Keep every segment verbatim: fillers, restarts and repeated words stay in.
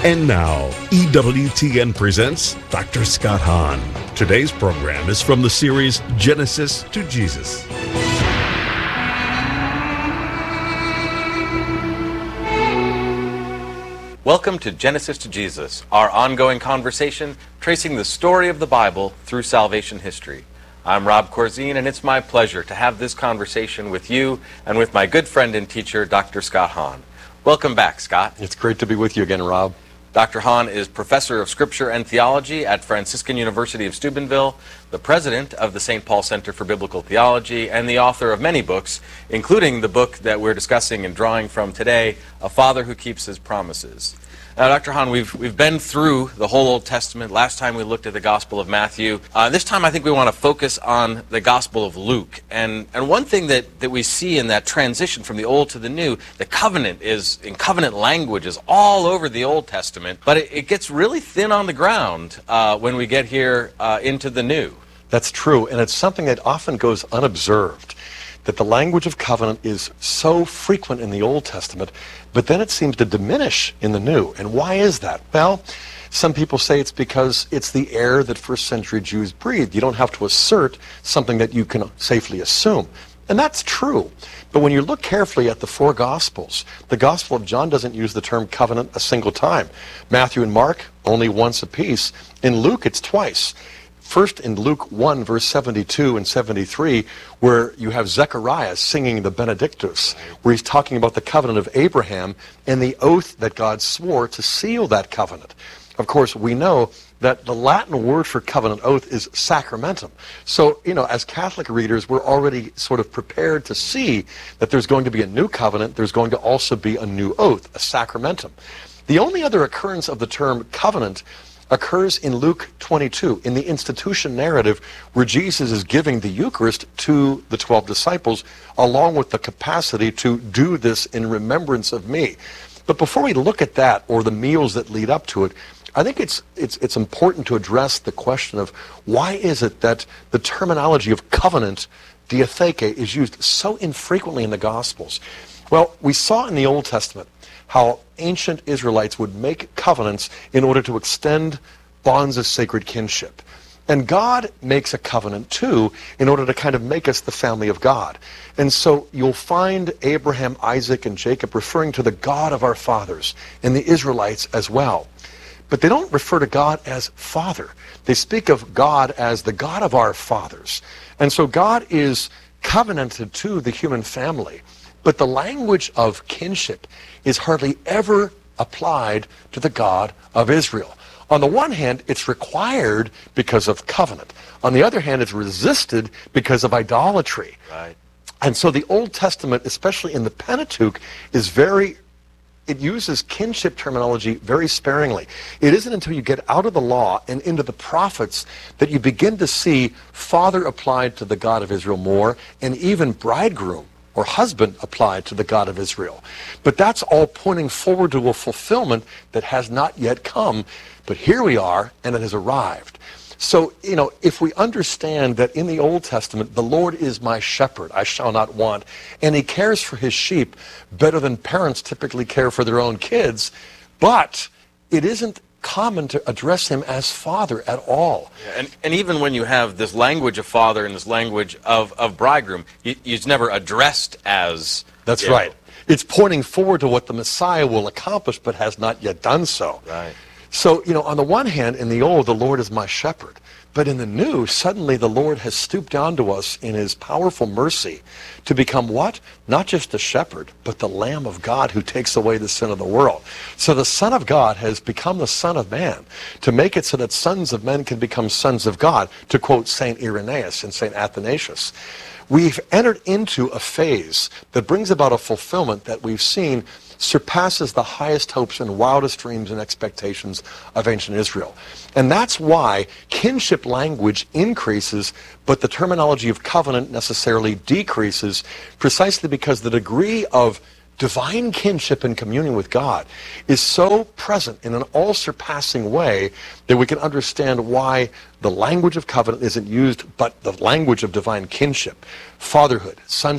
And now, E W T N presents Doctor Scott Hahn. Today's program is from the series Genesis to Jesus. Welcome to Genesis to Jesus, our ongoing conversation tracing the story of the Bible through salvation history. I'm Rob Corzine, and it's my pleasure to have this conversation with you and with my good friend and teacher, Doctor Scott Hahn. Welcome back, Scott. It's great to be with you again, Rob. Doctor Hahn is Professor of Scripture and Theology at Franciscan University of Steubenville, the President of the Saint Paul Center for Biblical Theology, and the author of many books, including the book that we're discussing and drawing from today, A Father Who Keeps His Promises. Now, Doctor Hahn, we've, we've been through the whole Old Testament. Last time we looked at the Gospel of Matthew. Uh, this time I think we want to focus on the Gospel of Luke. And, and one thing that, that we see in that transition from the Old to the New, the covenant is, in covenant language, is all over the Old Testament, but it, it gets really thin on the ground uh, when we get here uh, into the New. That's true, and it's something that often goes unobserved, that the language of covenant is so frequent in the Old Testament, but then it seems to diminish in the New. And why is that? Well, some people say it's because it's the air that first century Jews breathed. You don't have to assert something that you can safely assume. And that's true. But when you look carefully at the four Gospels, the Gospel of John doesn't use the term covenant a single time. Matthew and Mark, only once apiece. In Luke, it's twice. First in Luke one, verse seventy-two and seventy-three, where you have Zechariah singing the Benedictus, where he's talking about the covenant of Abraham and the oath that God swore to seal that covenant. Of course, we know that the Latin word for covenant oath is sacramentum. So, you know, as Catholic readers, we're already sort of prepared to see that there's going to be a new covenant, there's going to also be a new oath, a sacramentum. The only other occurrence of the term covenant occurs in Luke twenty-two, in the institution narrative where Jesus is giving the Eucharist to the twelve disciples, along with the capacity to do this in remembrance of me. But before we look at that, or the meals that lead up to it, I think it's, it's, it's important to address the question of why is it that the terminology of covenant, diatheke, is used so infrequently in the Gospels? Well, we saw in the Old Testament how ancient Israelites would make covenants in order to extend bonds of sacred kinship. And God makes a covenant too in order to kind of make us the family of God. And so you'll find Abraham, Isaac, and Jacob referring to the God of our fathers, and the Israelites as well. But they don't refer to God as Father. They speak of God as the God of our fathers. And so God is covenanted to the human family. But the language of kinship is hardly ever applied to the God of Israel. On the one hand, it's required because of covenant. On the other hand, it's resisted because of idolatry. Right. And so the Old Testament, especially in the Pentateuch, is very, it uses kinship terminology very sparingly. It isn't until you get out of the law and into the prophets that you begin to see father applied to the God of Israel more, and even bridegroom or husband applied to the God of Israel. But that's all pointing forward to a fulfillment that has not yet come. But here we are, and it has arrived. So, you know, if we understand that in the Old Testament, the Lord is my shepherd, I shall not want, and he cares for his sheep better than parents typically care for their own kids, but it isn't common to address him as father at all. Yeah, and, and even when you have this language of father and this language of, of bridegroom, he, he's never addressed as... That's right. Know. It's pointing forward to what the Messiah will accomplish, but has not yet done so. Right. So, you know, on the one hand, in the old, the Lord is my shepherd. But in the new, suddenly the Lord has stooped down to us in his powerful mercy to become what? Not just a shepherd, but the Lamb of God who takes away the sin of the world. So the Son of God has become the Son of Man to make it so that sons of men can become sons of God, to quote Saint Irenaeus and Saint Athanasius. We've entered into a phase that brings about a fulfillment that we've seen surpasses the highest hopes and wildest dreams and expectations of ancient Israel. And that's why kinship language increases, but the terminology of covenant necessarily decreases, precisely because the degree of divine kinship and communion with God is so present in an all-surpassing way that we can understand why the language of covenant isn't used, but the language of divine kinship, fatherhood, sonship.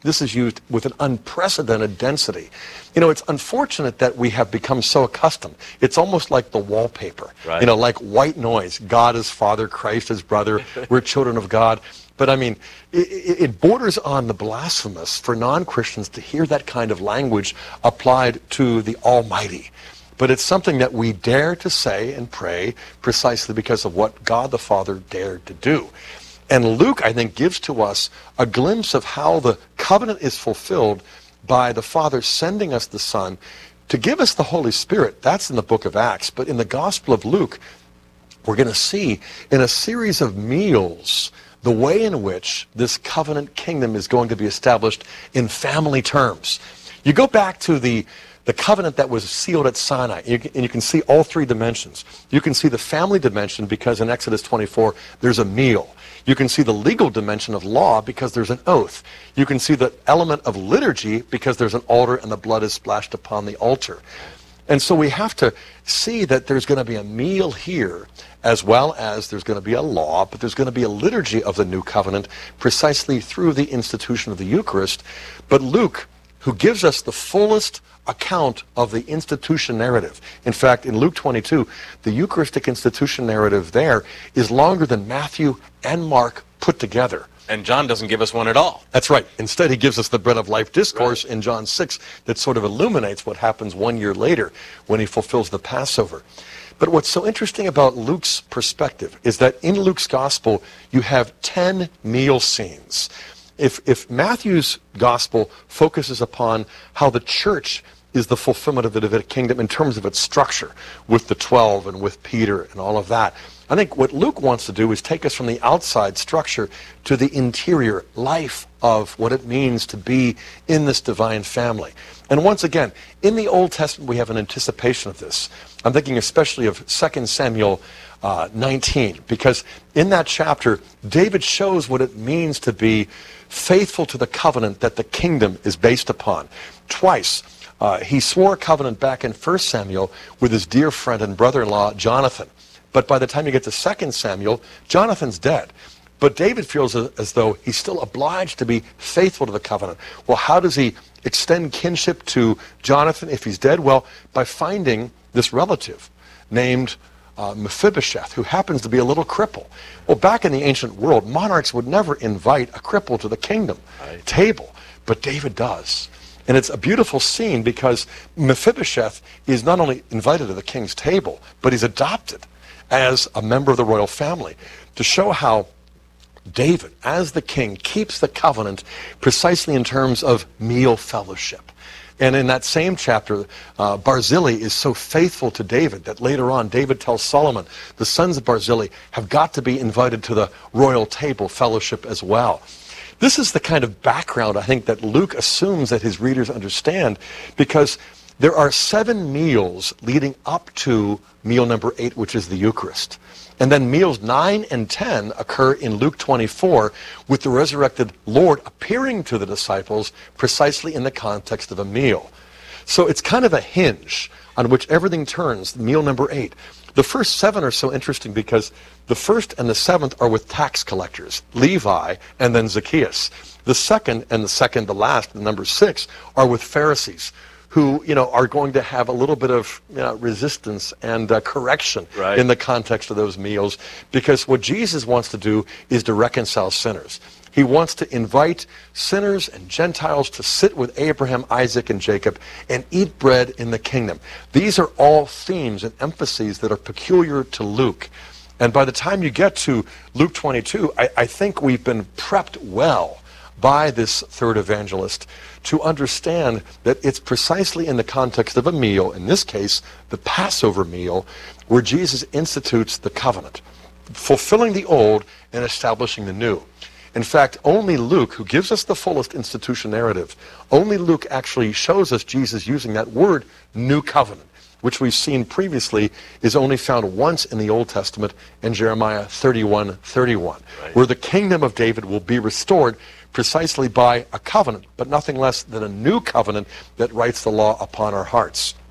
this is used with an unprecedented density. You know, it's unfortunate that we have become so accustomed. It's almost like the wallpaper, right. you know, like white noise. God is Father, Christ is brother, we're children of God. But I mean, it, it borders on the blasphemous for non-Christians to hear that kind of language applied to the Almighty. But it's something that we dare to say and pray precisely because of what God the Father dared to do. And Luke, I think, gives to us a glimpse of how the covenant is fulfilled by the Father sending us the Son to give us the Holy Spirit. That's in the book of Acts. But in the Gospel of Luke, we're going to see in a series of meals the way in which this covenant kingdom is going to be established in family terms. You go back to the The covenant that was sealed at Sinai, and you, can, and you can see all three dimensions. You can see the family dimension because in Exodus twenty-four, there's a meal. You can see the legal dimension of law because there's an oath. You can see the element of liturgy because there's an altar and the blood is splashed upon the altar. And so we have to see that there's going to be a meal here as well as there's going to be a law, but there's going to be a liturgy of the new covenant precisely through the institution of the Eucharist. But Luke, who gives us the fullest account of the institution narrative. In fact, in Luke twenty-two, the Eucharistic institution narrative there is longer than Matthew and Mark put together. And John doesn't give us one at all. That's right. Instead, he gives us the bread of life discourse Right. in John six that sort of illuminates what happens one year later when he fulfills the Passover. But what's so interesting about Luke's perspective is that in Luke's gospel, you have ten meal scenes. If, if Matthew's gospel focuses upon how the church is the fulfillment of the Davidic kingdom in terms of its structure, with the twelve and with Peter and all of that, I think what Luke wants to do is take us from the outside structure to the interior life of what it means to be in this divine family. And once again, in the Old Testament, we have an anticipation of this. I'm thinking especially of Second Samuel uh, nineteen, because in that chapter, David shows what it means to be faithful to the covenant that the kingdom is based upon. Twice, uh, he swore a covenant back in First Samuel with his dear friend and brother-in-law, Jonathan. But by the time you get to Second Samuel, Jonathan's dead. But David feels as, as though he's still obliged to be faithful to the covenant. Well, how does he extend kinship to Jonathan if he's dead? Well, by finding this relative named uh, Mephibosheth, who happens to be a little cripple. Well, back in the ancient world, monarchs would never invite a cripple to the kingdom right. table, but David does. And it's a beautiful scene because Mephibosheth is not only invited to the king's table, but he's adopted as a member of the royal family to show how David, as the king, keeps the covenant precisely in terms of meal fellowship. And in that same chapter, uh, Barzillai is so faithful to David that later on David tells Solomon, the sons of Barzillai have got to be invited to the royal table fellowship as well. This is the kind of background I think that Luke assumes that his readers understand, because there are seven meals leading up to meal number eight, which is the Eucharist. And then meals nine and ten occur in Luke twenty-four with the resurrected Lord appearing to the disciples precisely in the context of a meal. So it's kind of a hinge on which everything turns, meal number eight. The first seven are so interesting because the first and the seventh are with tax collectors, Levi and then Zacchaeus. The second and the second to last, number six, are with Pharisees, who, you know, are going to have a little bit of you know, resistance and uh, correction right. in the context of those meals, because what Jesus wants to do is to reconcile sinners. He wants to invite sinners and Gentiles to sit with Abraham, Isaac, and Jacob and eat bread in the kingdom. These are all themes and emphases that are peculiar to Luke. And by the time you get to Luke twenty-two, I, I think we've been prepped well by this third evangelist to understand that it's precisely in the context of a meal, in this case, the Passover meal, where Jesus institutes the covenant, fulfilling the old and establishing the new. In fact, only Luke, who gives us the fullest institution narrative, only Luke actually shows us Jesus using that word, new covenant, which we've seen previously is only found once in the Old Testament in Jeremiah thirty-one thirty-one, right. where the kingdom of David will be restored precisely by a covenant, but nothing less than a new covenant that writes the law upon our hearts.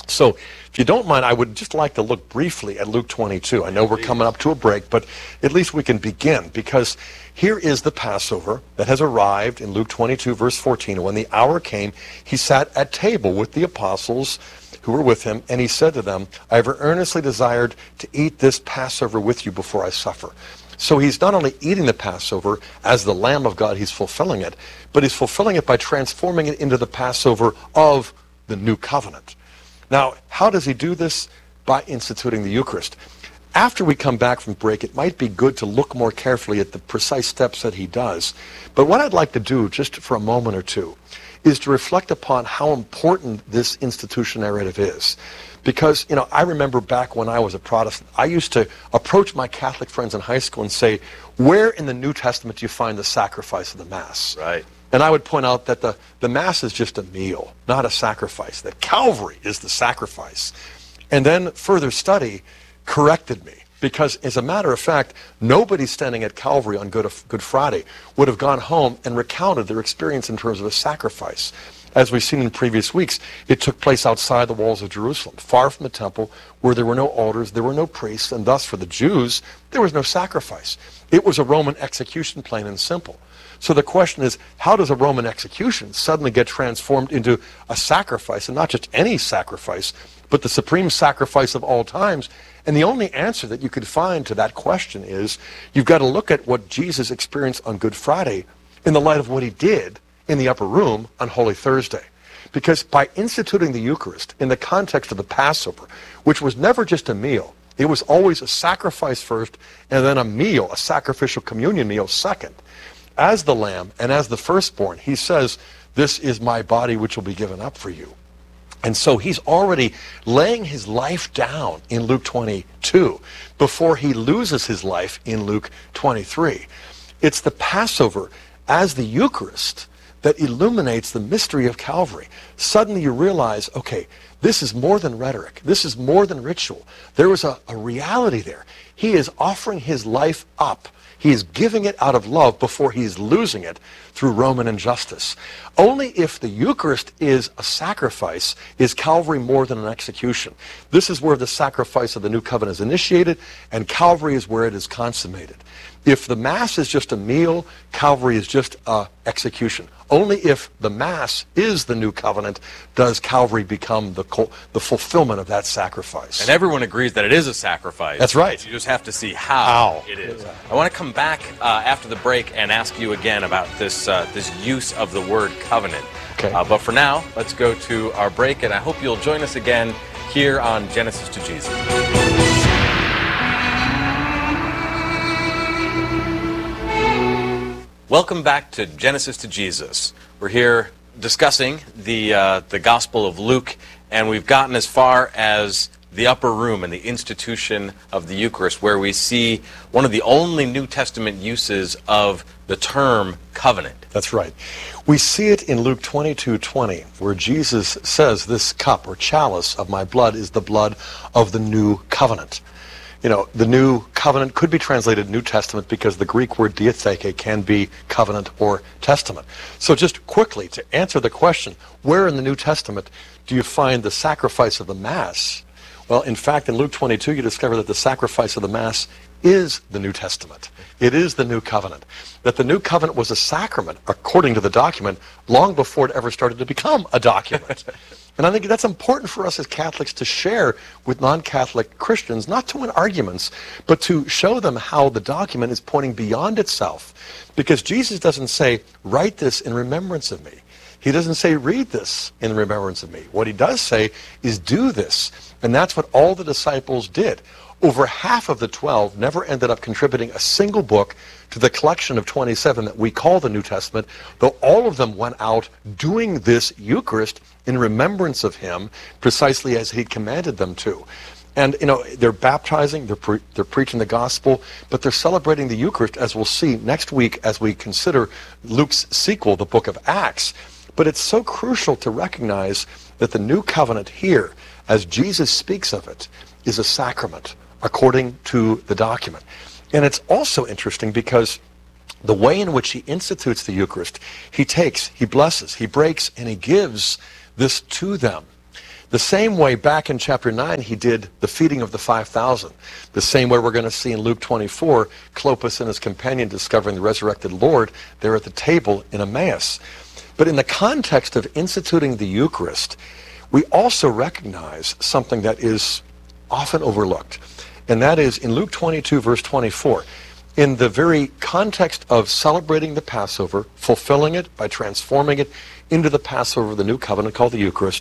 So if you don't mind, I would just like to look briefly at Luke twenty-two. I know we're coming up to a break, but at least we can begin, because here is the Passover that has arrived in Luke twenty-two, verse fourteen. When the hour came, he sat at table with the apostles who were with him, and he said to them, I have earnestly desired to eat this Passover with you before I suffer. So he's not only eating the Passover as the Lamb of God, he's fulfilling it, but he's fulfilling it by transforming it into the Passover of the new covenant. Now, how does he do this? By instituting the Eucharist. After we come back from break, it might be good to look more carefully at the precise steps that he does. But what I'd like to do, just for a moment or two, is to reflect upon how important this institution narrative is. Because, you know, I remember back when I was a Protestant, I used to approach my Catholic friends in high school and say, where in the New Testament do you find the sacrifice of the Mass? Right. And I would point out that the, the Mass is just a meal, not a sacrifice, that Calvary is the sacrifice. And then further study corrected me, because as a matter of fact, nobody standing at Calvary on Good, Good Friday would have gone home and recounted their experience in terms of a sacrifice. As we've seen in previous weeks, it took place outside the walls of Jerusalem, far from the temple, where there were no altars, there were no priests, and thus for the Jews, there was no sacrifice. It was a Roman execution, plain and simple. So the question is, how does a Roman execution suddenly get transformed into a sacrifice, and not just any sacrifice, but the supreme sacrifice of all times? And the only answer that you could find to that question is, you've got to look at what Jesus experienced on Good Friday in the light of what he did in the upper room on Holy Thursday. Because by instituting the Eucharist in the context of the Passover, which was never just a meal, it was always a sacrifice first, and then a meal, a sacrificial communion meal second. As the Lamb and as the firstborn, he says, this is my body which will be given up for you. And so he's already laying his life down in Luke twenty-two before he loses his life in Luke twenty-three. It's the Passover as the Eucharist that illuminates the mystery of Calvary. Suddenly you realize, okay, this is more than rhetoric. This is more than ritual. There was a, a reality there. He is offering his life up. He is giving it out of love before he is losing it through Roman injustice. Only if the Eucharist is a sacrifice is Calvary more than an execution. This is where the sacrifice of the new covenant is initiated, and Calvary is where it is consummated. If the Mass is just a meal, Calvary is just an execution. Only if the Mass is the new covenant does Calvary become the, the fulfillment of that sacrifice. And everyone agrees that it is a sacrifice. That's right. You just have to see how, How. it is. I want to come back uh, after the break and ask you again about this, uh, this use of the word covenant. Okay. Uh, but for now, let's go to our break, and I hope you'll join us again here on Genesis to Jesus. Welcome back to Genesis to Jesus. We're here discussing the uh, the Gospel of Luke, and we've gotten as far as the upper room and the institution of the Eucharist, where we see one of the only New Testament uses of the term covenant. That's right. We see it in Luke twenty-two twenty, where Jesus says, this cup or chalice of my blood is the blood of the new covenant. You know, the new covenant could be translated New Testament because the Greek word diatheke can be covenant or testament. So just quickly, to answer the question, where in the New Testament do you find the sacrifice of the Mass? Well, in fact, in Luke twenty-two, you discover that the sacrifice of the Mass is the New Testament. It is the new covenant. That the new covenant was a sacrament, according to the document, long before it ever started to become a document. And I think that's important for us as Catholics to share with non-Catholic Christians, not to win arguments, but to show them how the document is pointing beyond itself. Because Jesus doesn't say, write this in remembrance of me. He doesn't say, read this in remembrance of me. What he does say is, do this. And that's what all the disciples did. Over half of the twelve never ended up contributing a single book to the collection of twenty-seven that we call the New Testament, though all of them went out doing this Eucharist in remembrance of him, precisely as he'd commanded them to. And, you know, they're baptizing, they're, pre they're preaching the gospel, but they're celebrating the Eucharist, as we'll see next week as we consider Luke's sequel, the book of Acts. But it's so crucial to recognize that the new covenant here, as Jesus speaks of it, is a sacrament, according to the document. And it's also interesting because the way in which he institutes the Eucharist, he takes, he blesses, he breaks, and he gives this to them. The same way back in chapter nine he did the feeding of the five thousand. The same way we're going to see in Luke twenty-four, Clopas and his companion discovering the resurrected Lord there at the table in Emmaus. But in the context of instituting the Eucharist, we also recognize something that is often overlooked. And that is in Luke twenty-two, verse twenty-four. In the very context of celebrating the Passover, fulfilling it by transforming it into the Passover of the new covenant called the Eucharist,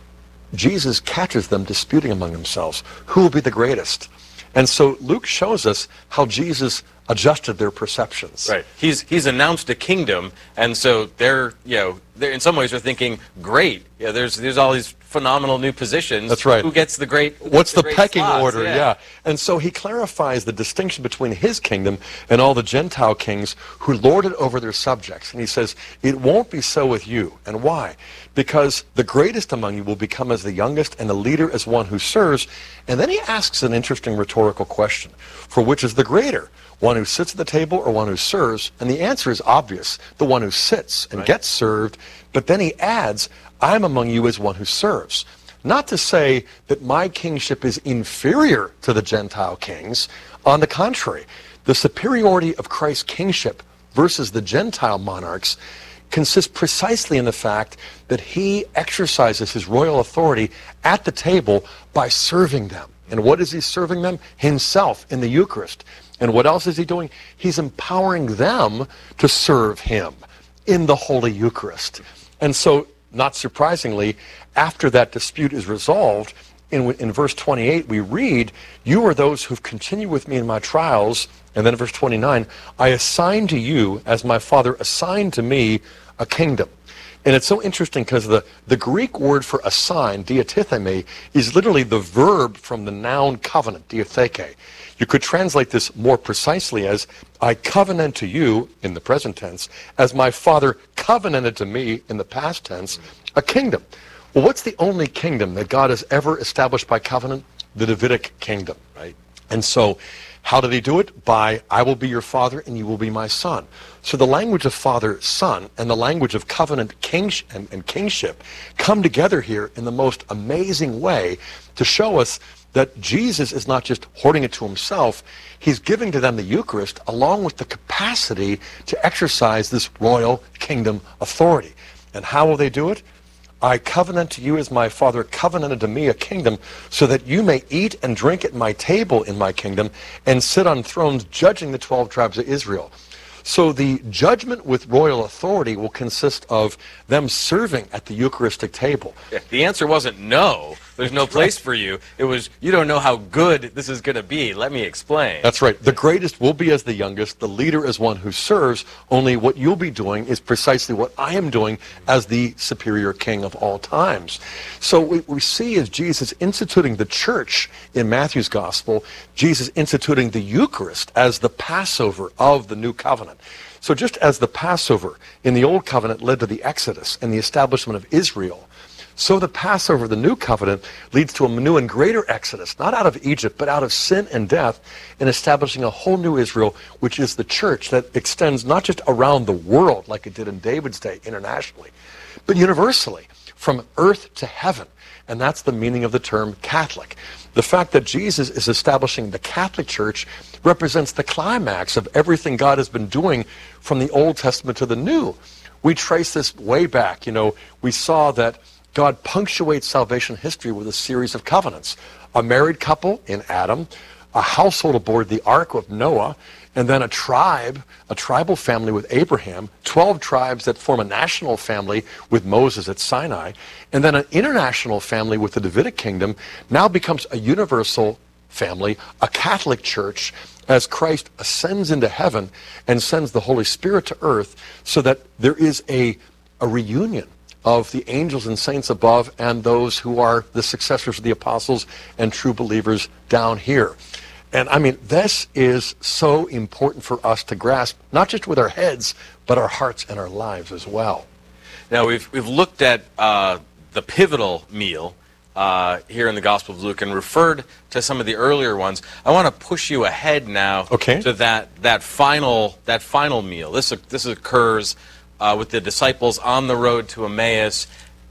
Jesus catches them disputing among themselves who will be the greatest. And so Luke shows us how Jesus adjusted their perceptions. Right. He's he's announced a kingdom, and so they're you know they're in some ways they're thinking, great. Yeah, there's there's all these phenomenal new positions. That's right. Who gets the great? What's the, the great pecking slots? order? Yeah. yeah. And so he clarifies the distinction between his kingdom and all the Gentile kings who lorded over their subjects. And he says, it won't be so with you. And why? Because the greatest among you will become as the youngest, and the leader as one who serves. And then he asks an interesting rhetorical question: for which is the greater? One who sits at the table or one who serves? And the answer is obvious: the one who sits and right. gets served. But then he adds, I'm among you as one who serves. Not to say that my kingship is inferior to the Gentile kings. On the contrary, the superiority of Christ's kingship versus the Gentile monarchs consists precisely in the fact that he exercises his royal authority at the table by serving them. And what is he serving them? Himself in the Eucharist. And what else is he doing? He's empowering them to serve him in the Holy Eucharist. And so, not surprisingly, after that dispute is resolved, in, in verse twenty-eight we read, you are those who've continued with me in my trials. And then in verse twenty-nine, I assign to you, as my Father assigned to me, a kingdom. And it's so interesting because the, the Greek word for assign, diatithemi, is literally the verb from the noun covenant, diatheke. You could translate this more precisely as, I covenant to you, in the present tense, as my Father covenanted to me, in the past tense, a kingdom. Well, what's the only kingdom that God has ever established by covenant? The Davidic kingdom, right? And so, how did he do it? By, I will be your father and you will be my son. So the language of father-son and the language of covenant kingship and, and kingship come together here in the most amazing way to show us that Jesus is not just hoarding it to himself, he's giving to them the Eucharist along with the capacity to exercise this royal kingdom authority. And how will they do it? I covenant to you as my Father covenanted to me a kingdom, so that you may eat and drink at my table in my kingdom and sit on thrones judging the twelve tribes of Israel. So the judgment with royal authority will consist of them serving at the Eucharistic table. Yeah, the answer wasn't no. There's no place for you. It was, you don't know how good this is going to be. Let me explain. That's right. The greatest will be as the youngest, the leader as one who serves, only what you'll be doing is precisely what I am doing as the superior king of all times. So what we see is Jesus instituting the church in Matthew's gospel, Jesus instituting the Eucharist as the Passover of the new covenant. So just as the Passover in the Old Covenant led to the Exodus and the establishment of Israel, so the Passover of the New Covenant leads to a new and greater exodus, not out of Egypt, but out of sin and death, in establishing a whole new Israel, which is the church that extends not just around the world like it did in David's day internationally, but universally, from earth to heaven. And that's the meaning of the term Catholic. The fact that Jesus is establishing the Catholic Church represents the climax of everything God has been doing from the Old Testament to the New. We trace this way back. You know, we saw that God punctuates salvation history with a series of covenants. A married couple in Adam, a household aboard the ark of Noah, and then a tribe, a tribal family with Abraham, twelve tribes that form a national family with Moses at Sinai, and then an international family with the Davidic kingdom now becomes a universal family, a Catholic church, as Christ ascends into heaven and sends the Holy Spirit to earth, so that there is a, a reunion of the angels and saints above and those who are the successors of the apostles and true believers down here. And I mean, this is so important for us to grasp, not just with our heads, but our hearts and our lives as well. Now, we've, we've looked at uh, the pivotal meal uh, here in the Gospel of Luke and referred to some of the earlier ones. I want to push you ahead now okay. to that, that, final, that final meal. This, this occurs Uh, with the disciples on the road to Emmaus.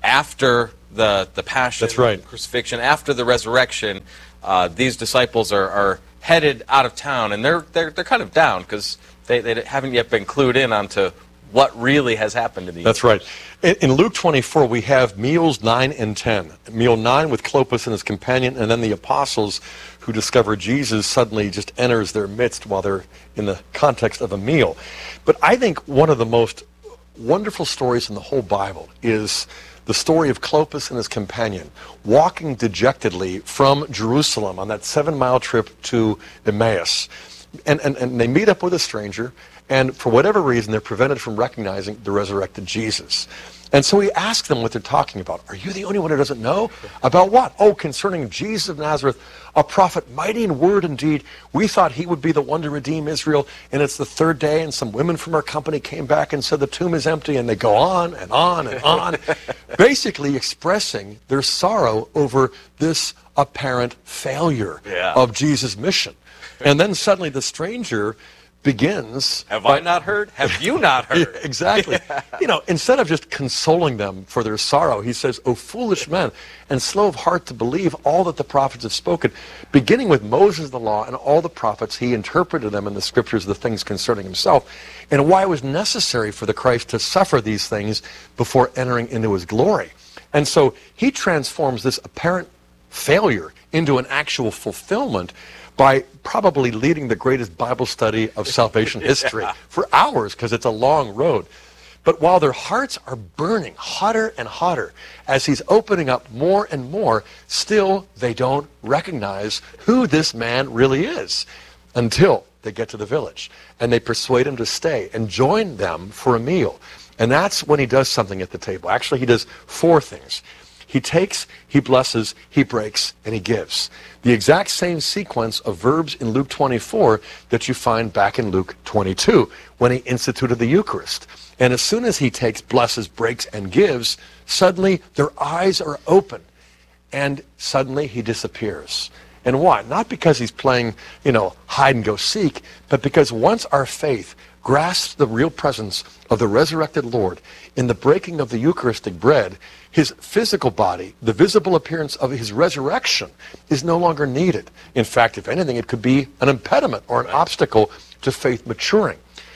after the, the passion, That's right. crucifixion, after the resurrection, uh, these disciples are, are headed out of town, and they're, they're, they're kind of down because they, they haven't yet been clued in onto what really has happened in the That's right. In, in Luke twenty-four, we have meals nine and ten. Meal nine with Clopas and his companion, and then the apostles who discover Jesus suddenly just enters their midst while they're in the context of a meal. But I think one of the most wonderful stories in the whole Bible is the story of Clopas and his companion walking dejectedly from Jerusalem on that seven-mile trip to Emmaus. And, and, and they meet up with a stranger, and for whatever reason, they're prevented from recognizing the resurrected Jesus. And so he asks them what they're talking about. Are you the only one who doesn't know? About what? Oh, concerning Jesus of Nazareth, a prophet mighty in word and deed. We thought he would be the one to redeem Israel, and it's the third day, and some women from our company came back and said the tomb is empty, and they go on and on and on, basically expressing their sorrow over this apparent failure yeah. of Jesus' mission. And then suddenly the stranger begins... Have I not heard? Have you not heard? Exactly. Yeah. You know, instead of just consoling them for their sorrow, he says, "O foolish men, and slow of heart to believe all that the prophets have spoken." Beginning with Moses, the law, and all the prophets, he interpreted them in the scriptures, the things concerning himself, and why it was necessary for the Christ to suffer these things before entering into his glory. And so he transforms this apparent failure into an actual fulfillment by probably leading the greatest Bible study of salvation history yeah. for hours, because it's a long road. But while their hearts are burning hotter and hotter as he's opening up more and more, still they don't recognize who this man really is until they get to the village. And they persuade him to stay and join them for a meal. And that's when he does something at the table. Actually, he does four things. He takes, he blesses, he breaks, and he gives. The exact same sequence of verbs in Luke twenty-four that you find back in Luke twenty-two when he instituted the Eucharist. And as soon as he takes, blesses, breaks, and gives, suddenly their eyes are open, and suddenly he disappears. And why? Not because he's playing, you know, hide and go seek, but because once our faith grasps the real presence of the resurrected Lord in the breaking of the Eucharistic bread, his physical body, the visible appearance of his resurrection, is no longer needed. In fact, if anything, it could be an impediment or an obstacle to faith maturing.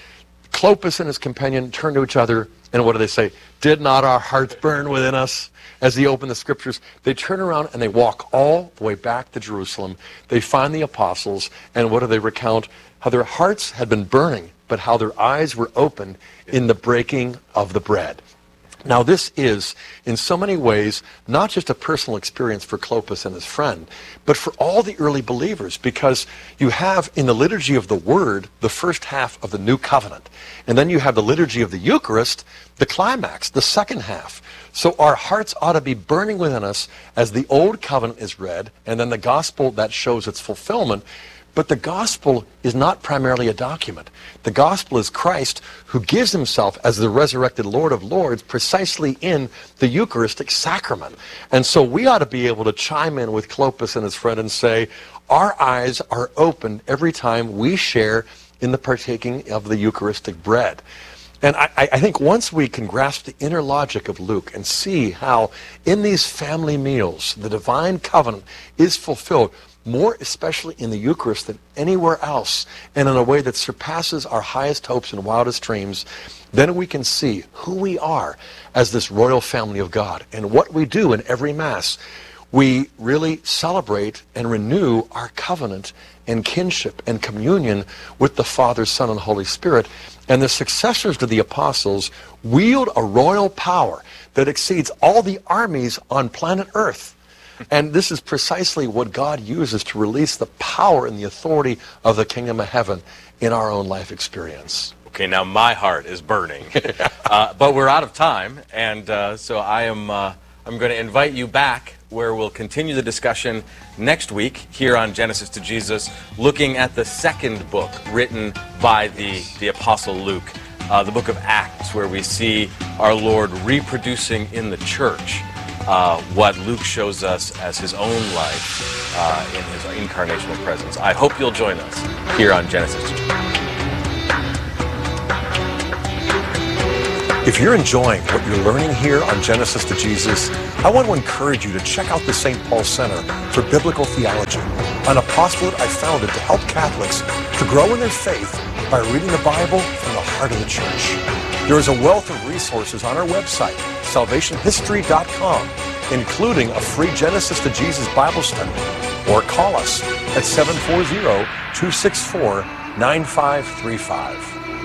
Clopas and his companion turn to each other, and what do they say? "Did not our hearts burn within us?" As they open the scriptures, they turn around and they walk all the way back to Jerusalem. They find the apostles, and what do they recount? How their hearts had been burning, but how their eyes were opened in the breaking of the bread. Now this is, in so many ways, not just a personal experience for Clopas and his friend, but for all the early believers, because you have in the liturgy of the Word the first half of the New Covenant, and then you have the liturgy of the Eucharist, the climax, the second half. So our hearts ought to be burning within us as the Old Covenant is read, and then the Gospel that shows its fulfillment. But the gospel is not primarily a document. The gospel is Christ who gives himself as the resurrected Lord of Lords precisely in the Eucharistic sacrament. And so we ought to be able to chime in with Clopas and his friend and say, our eyes are opened every time we share in the partaking of the Eucharistic bread. And I, I think once we can grasp the inner logic of Luke and see how in these family meals the divine covenant is fulfilled, more especially in the Eucharist than anywhere else, and in a way that surpasses our highest hopes and wildest dreams, then we can see who we are as this royal family of God. And what we do in every Mass, we really celebrate and renew our covenant and kinship and communion with the Father, Son, and Holy Spirit. And the successors to the apostles wield a royal power that exceeds all the armies on planet Earth. And this is precisely what God uses to release the power and the authority of the kingdom of heaven in our own life experience. Okay, now my heart is burning, uh, but we're out of time, and uh, so I am uh, I'm going to invite you back where we'll continue the discussion next week here on Genesis to Jesus, looking at the second book written by the, the Apostle Luke, uh, the book of Acts, where we see our Lord reproducing in the church Uh, what Luke shows us as his own life uh, in his incarnational presence. I hope you'll join us here on Genesis to Jesus. If you're enjoying what you're learning here on Genesis to Jesus, I want to encourage you to check out the Saint Paul Center for Biblical Theology, an apostolate I founded to help Catholics to grow in their faith by reading the Bible from the heart of the Church. There is a wealth of resources on our website, salvation history dot com, including a free Genesis to Jesus Bible study, or call us at seven four zero, two six four, nine five three five.